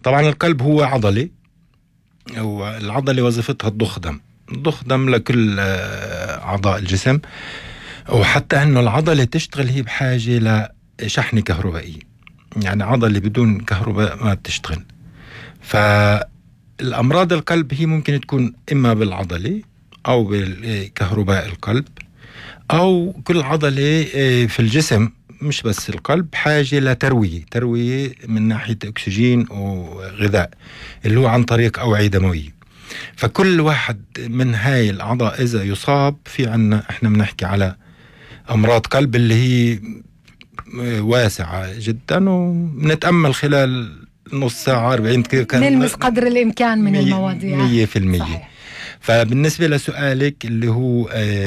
طبعا القلب هو عضلة، والعضلة وظيفتها تضخ دم لكل أعضاء الجسم، وحتى أنه العضلة تشتغل هي بحاجة لشحن كهربائي، يعني عضلة بدون كهرباء ما بتشتغل. فالأمراض القلب هي ممكن تكون إما بالعضلة أو بالكهرباء القلب، أو كل عضلة في الجسم مش بس القلب حاجة لتروية من ناحية أكسجين وغذاء اللي هو عن طريق أوعية دموية. فكل واحد من هاي الأعضاء إذا يصاب في عنا، إحنا بنحكي على أمراض قلب اللي هي واسعة جدا، ونتأمل خلال نص ساعة 40 دقيقة نلمس قدر الإمكان من المواضيع 100%. فبالنسبة لسؤالك اللي هو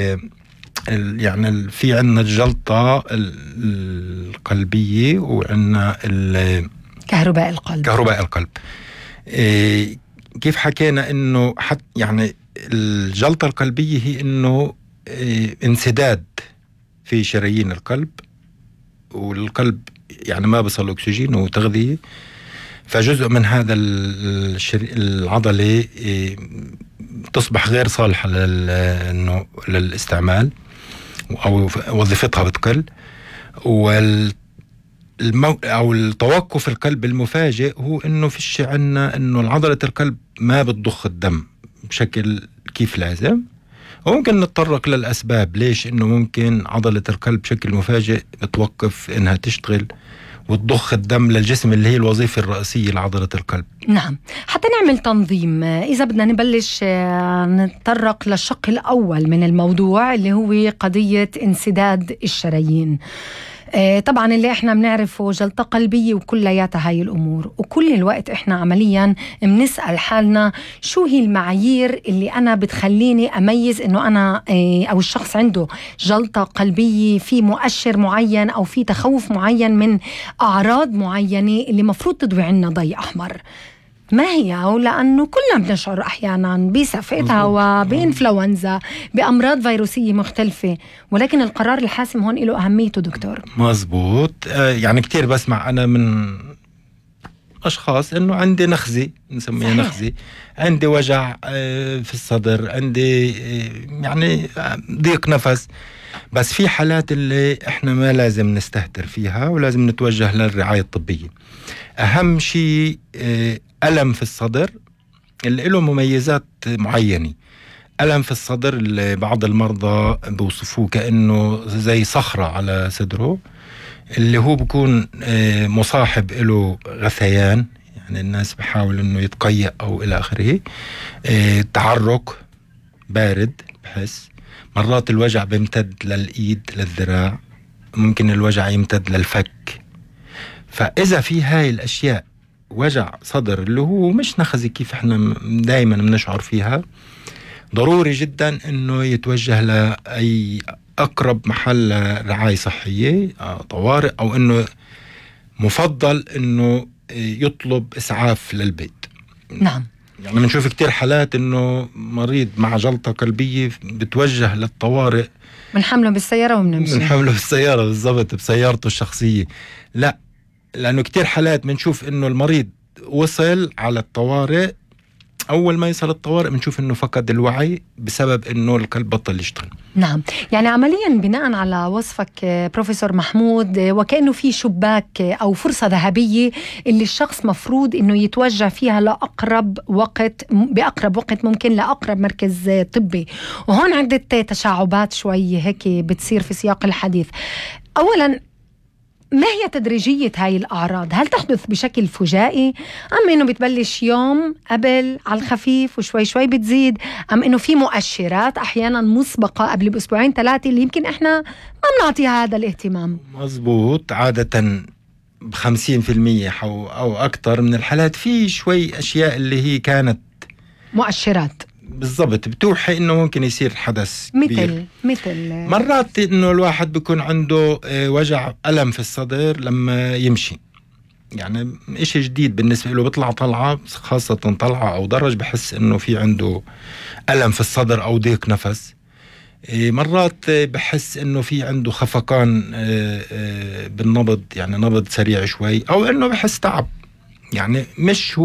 يعني في عنا الجلطة القلبية وعنا كهرباء القلب. كيف حكينا إنه يعني الجلطة القلبية هي إنه انسداد في شرايين القلب، والقلب يعني ما بصل أكسجين وتغذية، فجزء من هذا العضلة تصبح غير صالحة للاستعمال أو وظيفتها بتقل. أو التوقف القلب المفاجئ هو إنه فيش عنا إنه العضلة القلب ما بتضخ الدم بشكل كيف لازم، وممكن نتطرق للأسباب ليش إنه ممكن عضلة القلب بشكل مفاجئ بتوقف إنها تشتغل وتضخ الدم للجسم اللي هي الوظيفة الرئيسية لعضلة القلب. نعم، حتى نعمل تنظيم. إذا بدنا نبلش نتطرق للشق الأول من الموضوع اللي هو قضية انسداد الشرايين. طبعا اللي احنا بنعرفه جلطة قلبية وكلياتها هاي الأمور، وكل الوقت احنا عمليا بنسأل حالنا شو هي المعايير اللي أنا بتخليني أميز إنه أنا أو الشخص عنده جلطة قلبية، في مؤشر معين أو في تخوف معين من أعراض معينة اللي مفروض تضوي عنا ضي أحمر. ما هي؟ لأنه كلنا بنشعر أحيانا بسفة هواء، بإنفلونزا، بأمراض فيروسية مختلفة، ولكن القرار الحاسم هون له أهميته دكتور. مزبوط. يعني كتير بسمع أنا من أشخاص إنه عندي نخزة، نسميها نخزة، عندي وجع في الصدر، عندي يعني ضيق نفس. بس في حالات اللي إحنا ما لازم نستهتر فيها ولازم نتوجه للرعاية الطبية. أهم شيء ألم في الصدر اللي له مميزات معينة. ألم في الصدر اللي بعض المرضى بوصفوه كأنه زي صخرة على صدره، اللي هو بيكون مصاحب له غثيان، يعني الناس بحاول إنه يتقيأ أو إلى آخره. تعرق بارد بحس، مرات الوجع بيمتد للإيد للذراع، ممكن الوجع يمتد للفك. فإذا في هاي الأشياء وجع صدر اللي هو مش نخزي كيف احنا دايما بنشعر فيها، ضروري جدا انه يتوجه لأي أقرب محل رعاية صحية طوارئ، أو انه مفضل انه يطلب إسعاف للبيت. نعم، يعني بنشوف كتير حالات انه مريض مع جلطة قلبية بتوجه للطوارئ، بنحمله بالسيارة وبنمشي. بنحمله بالسيارة بالضبط، بسيارته الشخصية. لا، لأنه كتير حالات بنشوف إنه المريض وصل على الطوارئ، أول ما يصل الطوارئ بنشوف إنه فقد الوعي بسبب إنه القلب بطل يشتغل. نعم، يعني عمليا بناء على وصفك بروفيسور محمود، وكأنه في شباك أو فرصة ذهبية اللي الشخص مفروض إنه يتوجه فيها بأقرب وقت ممكن لأقرب مركز طبي. وهون عدة تشعبات شوي هيك بتصير في سياق الحديث. أولا، ما هي تدريجية هاي الأعراض؟ هل تحدث بشكل فجائي، أم إنه بتبلش يوم قبل على الخفيف وشوي شوي بتزيد، أم إنه في مؤشرات أحيانا مسبقة قبل بأسبوعين 3 اللي يمكن إحنا ما بنعطيها هذا الاهتمام؟ مزبوط. عادة 50% أو أكتر من الحالات في شوي أشياء اللي هي كانت مؤشرات بالضبط بتوحي إنه ممكن يصير حدث كبير. مثل مرات إنه الواحد بيكون عنده وجع ألم في الصدر لما يمشي، يعني إشي جديد بالنسبة له، بيطلع طلعة خاصة طلعة أو درج بحس إنه في عنده ألم في الصدر أو ضيق نفس. مرات بحس إنه في عنده خفقان بالنبض، يعني نبض سريع شوي، أو إنه بحس تعب، يعني مش